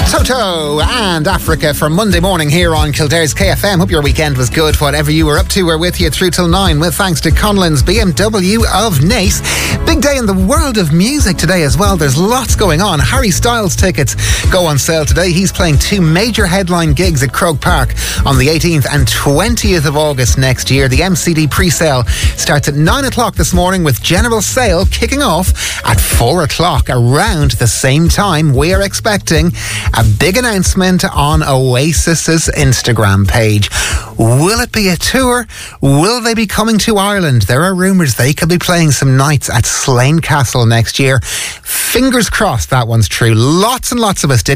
Toto and Africa for Monday morning here on Kildare's KFM. Hope your weekend was good. Whatever you were up to, we're with you through till 9 with thanks to Conlon's BMW of Naas. Big day in the world of music today as well. There's lots going on. Harry Styles tickets go on sale today. He's playing 2 major headline gigs at Croke Park on the 18th and 20th of August next year. The MCD pre-sale starts at 9 o'clock this morning with general sale kicking off at 4 o'clock. Around the same time, we are expecting a big announcement on Oasis's Instagram page. Will it be a tour? Will they be coming to Ireland? There are rumours they could be playing some nights at Slane Castle next year. Fingers crossed that one's true. Lots and lots of us did